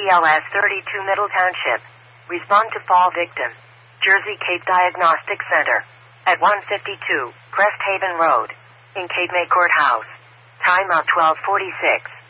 BLS 32 Middle Township. Respond to fall victim. Jersey Cape Diagnostic Center. At 152 Crest Haven Road. In Cape May Courthouse. Time out 12:46.